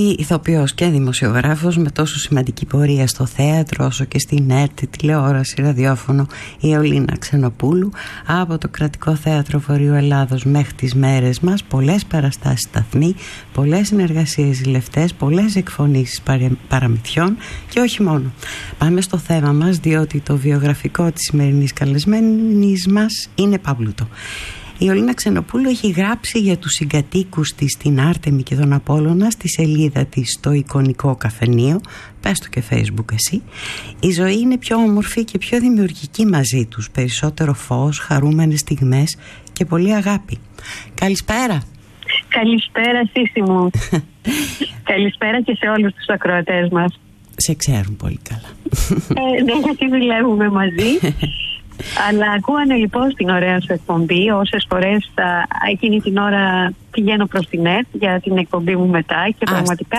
ηθοποιός και δημοσιογράφος με τόσο σημαντική πορεία στο θέατρο όσο και στην ΕΡΤ, τηλεόραση, ραδιόφωνο, η Ιωλίνα Ξενοπούλου. Από το Κρατικό Θέατρο Βορείου Ελλάδος μέχρι τις μέρες μας, πολλές παραστάσεις σταθμοί, πολλές συνεργασίες ζηλευτές, πολλές εκφωνήσεις παραμυθιών και όχι μόνο. Πάμε στο θέμα μας, διότι το βιογραφικό της σημερινής καλεσμένης μας είναι παμπλούτο. Η Ιωλίνα Ξενοπούλου έχει γράψει για τους συγκατοίκους της στην Άρτεμη και τον Απόλλωνα στη σελίδα της στο εικονικό καφενείο. Πες το και Facebook εσύ. Η ζωή είναι πιο όμορφη και πιο δημιουργική μαζί τους. Περισσότερο φως, χαρούμενες στιγμές και πολύ αγάπη. Καλησπέρα. Καλησπέρα Σύση μου. Καλησπέρα και σε όλους τους ακροατές μας. Σε ξέρουν πολύ καλά. Ναι, γιατί δουλεύουμε μαζί. Αλλά ακούανε λοιπόν στην ωραία σου εκπομπή. Όσες φορές εκείνη την ώρα πηγαίνω προς την ΕΡΤ για την εκπομπή μου μετά. Και πραγματικά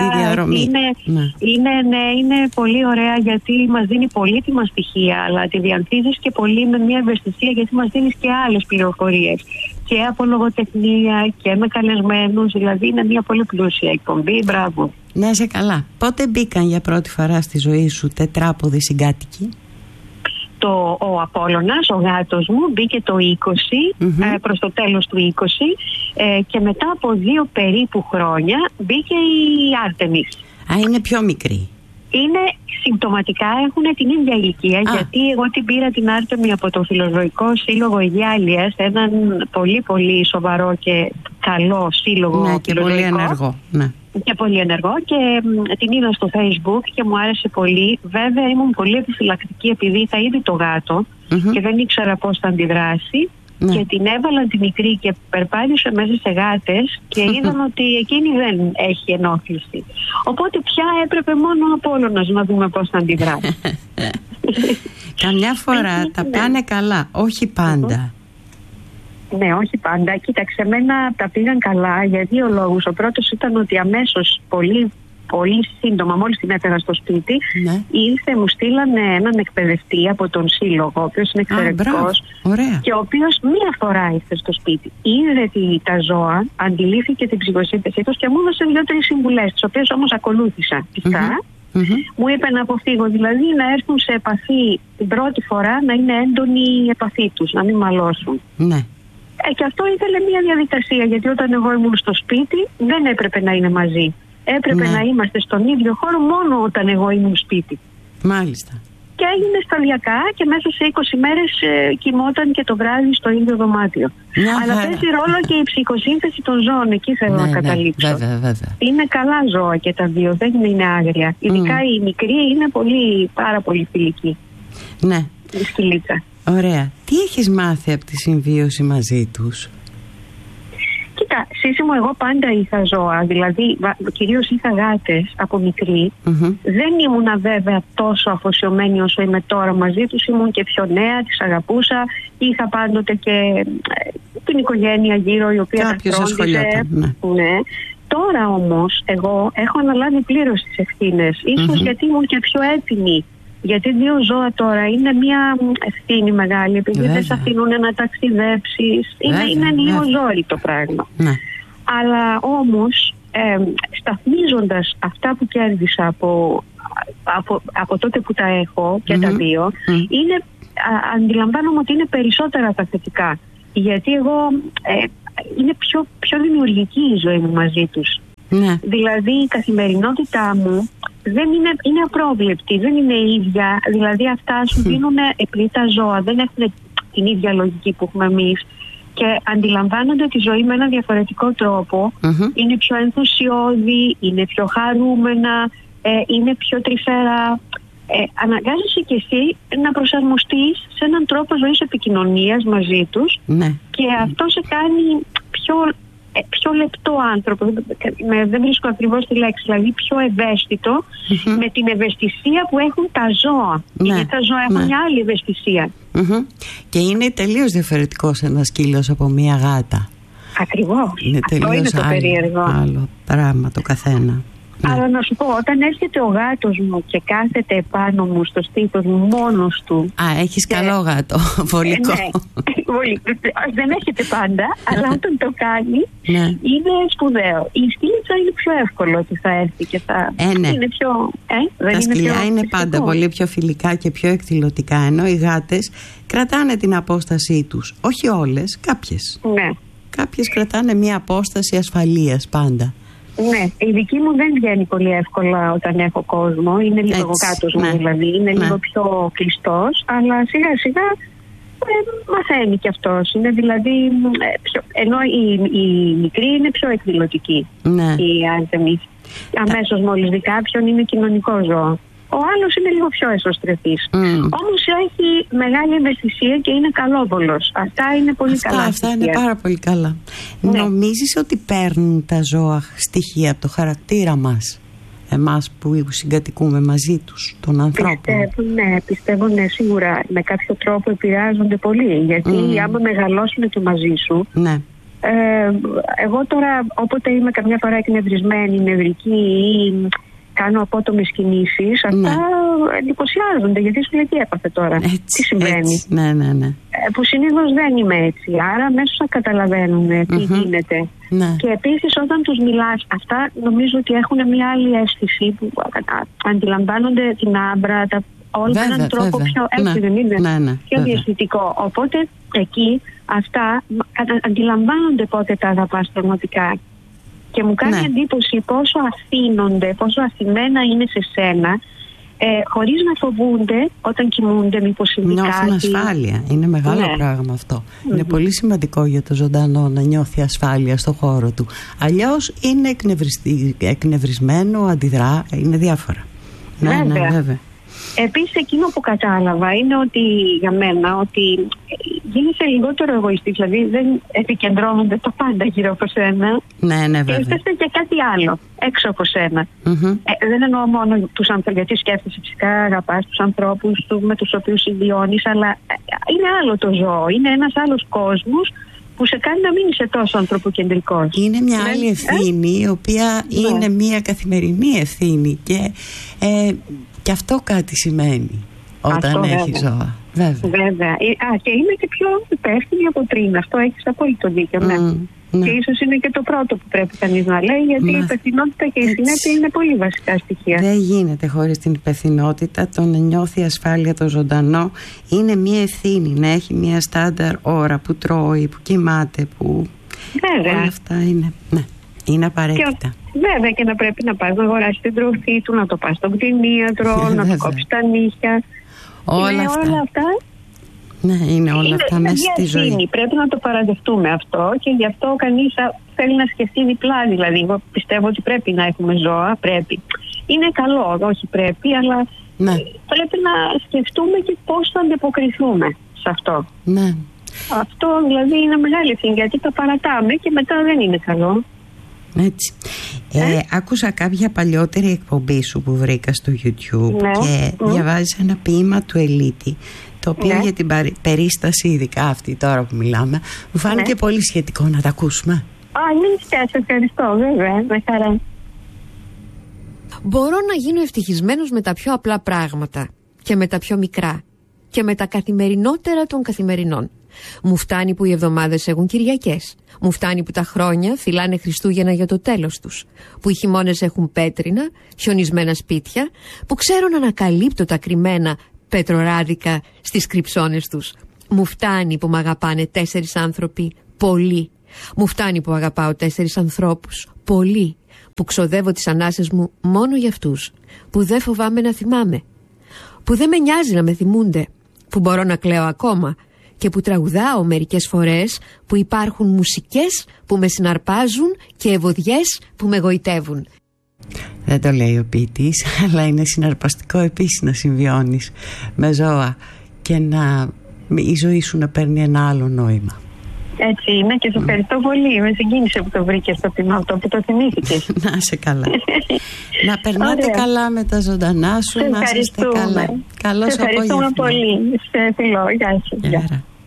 είναι πολύ ωραία, γιατί μας δίνει πολύτιμα στοιχεία, αλλά τη διανθίζεις και πολύ με μια ευαισθησία, γιατί μας δίνεις και άλλες πληροφορίες και από λογοτεχνία και με καλεσμένους. Δηλαδή είναι μια πολύ πλούσια εκπομπή. Μπράβο. Να είσαι καλά. Πότε μπήκαν για πρώτη φορά στη ζωή σου τετράποδοι συγκάτοικοι? Ο Απόλλωνας, ο γάτος μου, μπήκε το 20, προς το τέλος του 20, και μετά από 2 περίπου χρόνια μπήκε η Άρτεμις. Είναι πιο μικρή. Είναι συμπτωματικά, έχουν την ίδια ηλικία, γιατί εγώ την πήρα την Άρτεμη από το Φιλοζωικό Σύλλογο Υγιάλειας, έναν πολύ πολύ σοβαρό και καλό σύλλογο. Ναι, και πολύ ενεργό. Ναι. Και πολύ ενεργό, και την είδα στο Facebook και μου άρεσε πολύ. Βέβαια ήμουν πολύ επιφυλακτική, επειδή είχα ήδη το γάτο και δεν ήξερα πώς θα αντιδράσει. Και την έβαλαν τη μικρή και περπάτησε μέσα σε γάτες και είδαν ότι εκείνη δεν έχει ενόχληση. Οπότε πια έπρεπε μόνο ο Απόλλωνας να δούμε πώς θα αντιδράσει. Καμιά φορά τα πάνε καλά, όχι πάντα. Ναι, όχι πάντα. Κοίταξε, εμένα τα πήγαν καλά για 2 λόγους. Ο πρώτος ήταν ότι αμέσως, πολύ σύντομα, μόλις την έφερα στο σπίτι, ήρθε, μου στείλανε έναν εκπαιδευτή από τον Σύλλογο, ο οποίος είναι εξαιρετικός, και ο οποίος μία φορά ήρθε στο σπίτι. Είδε τα ζώα, αντιλήφθηκε την ψυχοσύνθεσή τους και μου έδωσε 2-3 συμβουλές, τις οποίες όμως ακολούθησα πιστά. Μου είπε να αποφύγω, δηλαδή να έρθουν σε επαφή την πρώτη φορά, να είναι έντονη η επαφή τους, να μην μαλώσουν. Ναι. Και αυτό ήθελε μια διαδικασία, γιατί όταν εγώ ήμουν στο σπίτι δεν έπρεπε να είναι μαζί. Έπρεπε να είμαστε στον ίδιο χώρο μόνο όταν εγώ ήμουν σπίτι. Μάλιστα. Και έγινε σταδιακά και μέσα σε 20 μέρες κοιμόταν και το βράδυ στο ίδιο δωμάτιο. Αλλά παίζει ρόλο και η ψυχοσύνθεση των ζώων, εκεί θέλω να καταλήξω. Βέβαια. Είναι καλά ζώα και τα δύο, δεν είναι άγρια. Ειδικά η μικρή είναι πάρα πολύ φιλική. Ναι. Η σκυλίτσα. Ωραία. Τι έχεις μάθει από τη συμβίωση μαζί τους? Κοίτα, Σύση μου, εγώ πάντα είχα ζώα, δηλαδή κυρίως είχα γάτες από μικρή. Δεν ήμουνα βέβαια τόσο αφοσιωμένη όσο είμαι τώρα μαζί τους, ήμουν και πιο νέα, τις αγαπούσα. Είχα πάντοτε και την οικογένεια γύρω, η οποία κάποιος ασχολιόταν. Ναι. Τώρα όμως εγώ έχω αναλάβει πλήρως τις ευθύνες, ίσως γιατί ήμουν και πιο έτοιμη. Γιατί 2 ζώα τώρα είναι μια ευθύνη μεγάλη, επειδή δεν σε αφήνουν να ταξιδέψεις. Είναι λίγο ζόρι το πράγμα. Ναι. Αλλά όμως σταθμίζοντας αυτά που κέρδισα από τότε που τα έχω και τα 2, αντιλαμβάνομαι ότι είναι περισσότερα τα θετικά. Γιατί εγώ είναι πιο δημιουργική η ζωή μου μαζί τους. Ναι. Δηλαδή η καθημερινότητά μου είναι απρόβλεπτη, δεν είναι η ίδια. Δηλαδή αυτά σου δίνουν, επειδή τα ζώα δεν έχουν την ίδια λογική που έχουμε εμείς και αντιλαμβάνονται τη ζωή με ένα διαφορετικό τρόπο. Είναι πιο ενθουσιώδη, είναι πιο χαρούμενα, είναι πιο τρυφερά. Αναγκάζεσαι κι εσύ να προσαρμοστείς σε έναν τρόπο ζωής επικοινωνίας μαζί τους, και αυτό σε κάνει πιο λεπτό άνθρωπο. Δεν βρίσκω ακριβώς τη λέξη, δηλαδή πιο ευαίσθητο, με την ευαισθησία που έχουν τα ζώα. Γιατί τα ζώα έχουν μια άλλη ευαισθησία. Και είναι τελείως διαφορετικός ένας σκύλος από μια γάτα. Ακριβώς. Είναι τελείως αυτό είναι το περίεργο. Άλλο πράγμα το καθένα. Αλλά να σου πω, όταν έρχεται ο γάτος μου και κάθεται επάνω μου στο στήθος μου μόνος του. Έχεις καλό γάτο, βολικό. Δεν έρχεται πάντα, αλλά όταν το κάνει είναι σπουδαίο. Η σκύλιτσα είναι πιο εύκολο ότι θα έρθει και θα είναι πιο. Τα σκυλιά είναι πάντα πολύ πιο φιλικά και πιο εκδηλωτικά, ενώ οι γάτες κρατάνε την απόστασή τους. Όχι όλες, κάποιες. Ναι. Κάποιες κρατάνε μια απόσταση ασφαλείας πάντα. Ναι, η δική μου δεν βγαίνει πολύ εύκολα όταν έχω κόσμο. Είναι λίγο ο γάτος μου δηλαδή. Είναι λίγο πιο κλειστός, αλλά σιγά σιγά μαθαίνει κι αυτός. Είναι δηλαδή, ενώ η μικρή είναι πιο εκδηλωτική. Η Άρτεμις. Αμέσως μόλις δει κάποιον είναι κοινωνικό ζώο. Ο άλλος είναι λίγο πιο εσωστρεφής. Όμως έχει μεγάλη ευαισθησία και είναι καλόβολος. Αυτά είναι πολύ καλά. Αυτά είναι πάρα πολύ καλά. Ναι. Νομίζεις ότι παίρνουν τα ζώα στοιχεία από το χαρακτήρα μας, εμάς που συγκατοικούμε μαζί τους, των ανθρώπων? Πιστεύω σίγουρα. Με κάποιο τρόπο επηρεάζονται πολύ. Γιατί άμα μεγαλώσουν και μαζί σου. Ναι. Εγώ τώρα, όποτε είμαι καμιά φορά εκνευρισμένη, νευρική ή κάνω απότομες κινήσεις, αυτά εντυπωσιάζονται, γιατί σου λέει τι έπαθε τώρα, τι συμβαίνει. Ναι. Που συνήθως δεν είμαι έτσι, άρα αμέσως θα καταλαβαίνουν τι γίνεται. Ναι. Και επίσης όταν τους μιλάς, αυτά νομίζω ότι έχουν μια άλλη αίσθηση που αντιλαμβάνονται την άμπρα, όλα με έναν τρόπο πιο έτσι, δεν είναι, πιο διαισθητικό. Οπότε εκεί αυτά αντιλαμβάνονται πότε τα αγαπάς πραγματικά. Και μου κάνει εντύπωση πόσο αφήνονται, πόσο αφημένα είναι σε σένα, χωρίς να φοβούνται όταν κοιμούνται, μήπως συμβεί κάτι. Νιώθουν ασφάλεια. Είναι μεγάλο πράγμα αυτό. Είναι πολύ σημαντικό για το ζωντανό να νιώθει ασφάλεια στο χώρο του. Αλλιώς είναι εκνευρισμένο, αντιδρά, είναι διάφορα. Βέβαια. Επίσης εκείνο που κατάλαβα είναι ότι για μένα ότι γίνεσαι λιγότερο εγωιστής, δηλαδή δεν επικεντρώνονται το πάντα γύρω από σένα. Ναι, βέβαια. Και είστε και κάτι άλλο έξω από σένα. Δεν εννοώ μόνο τους ανθρώπους, γιατί σκέφτεσαι φυσικά, αγαπάς τους ανθρώπους με τους οποίους συμβιώνεις, αλλά είναι άλλο το ζώο, είναι ένας άλλος κόσμος που σε κάνει να μην είσαι τόσο ανθρωποκεντρικός. Είναι μια άλλη ευθύνη, η οποία είναι μια καθημερινή ευθύνη και αυτό κάτι σημαίνει όταν έχει ζώα. Βέβαια. Και είναι και πιο υπεύθυνη από πριν. Αυτό έχεις απόλυτο δίκιο. Και ίσως είναι και το πρώτο που πρέπει κανείς να λέει, γιατί η υπευθυνότητα και η συνέπεια είναι πολύ βασικά στοιχεία. Δεν γίνεται χωρίς την υπευθυνότητα. Το να νιώθει ασφάλεια το ζωντανό είναι μια ευθύνη. Να έχει μια στάνταρ ώρα που τρώει, που κοιμάται, που. Βέβαια. Όλα αυτά είναι. Ναι. Είναι απαραίτητα. Βέβαια, και να πρέπει να πας να αγοράσεις την τροφή του, να το πας στον κτηνίατρο, να του κόψεις τα νύχια. Όλα αυτά. Ναι, είναι όλα αυτά μέσα στη ζωή. Πρέπει να το παραδεχτούμε αυτό και γι' αυτό κανείς θέλει να σκεφτεί διπλά. Δηλαδή, εγώ πιστεύω ότι πρέπει να έχουμε ζώα. Πρέπει. Είναι καλό, όχι πρέπει, αλλά πρέπει να σκεφτούμε και πώς θα ανταποκριθούμε σε αυτό. Ναι. Αυτό δηλαδή είναι μεγάλη ευθύνη, γιατί το παρατάμε και μετά δεν είναι καλό. Έτσι. Άκουσα κάποια παλιότερη εκπομπή σου που βρήκα στο YouTube και διαβάζεις ένα ποίημα του Ελίτη, το οποίο για την περίσταση, ειδικά αυτή τώρα που μιλάμε, μου φάνηκε πολύ σχετικό. Να τα ακούσουμε. Σε ευχαριστώ, βέβαια, με χαρά. Μπορώ να γίνω ευτυχισμένος με τα πιο απλά πράγματα και με τα πιο μικρά και με τα καθημερινότερα των καθημερινών. Μου φτάνει που οι εβδομάδες έχουν Κυριακές. Μου φτάνει που τα χρόνια φυλάνε Χριστούγεννα για το τέλος τους. Που οι χειμώνες έχουν πέτρινα, χιονισμένα σπίτια. Που ξέρω να ανακαλύπτω τα κρυμμένα πετροράδικα στις κρυψώνες τους. Μου φτάνει που μ' αγαπάνε 4 άνθρωποι, πολλοί. Μου φτάνει που αγαπάω 4 ανθρώπους, πολλοί. Που ξοδεύω τις ανάσες μου μόνο για αυτούς. Που δεν φοβάμαι να θυμάμαι. Που δεν με νοιάζει να με θυμούνται. Που μπορώ να κλαίω ακόμα. Και που τραγουδάω μερικές φορές, που υπάρχουν μουσικές που με συναρπάζουν και ευωδιές που με γοητεύουν. Δεν το λέει ο ποιητής, αλλά είναι συναρπαστικό επίσης να συμβιώνεις με ζώα και η ζωή σου να παίρνει ένα άλλο νόημα. Έτσι είναι και σε ευχαριστώ πολύ. Με συγκίνησε που το βρήκες στο αυτό, που το θυμήθηκες. Να είσαι καλά. Να περνάτε καλά με τα ζωντανά σου, να είστε καλά. Καλώς απόγευμα. Ευχαριστούμε πολύ. Σε φιλό. Γεια σου.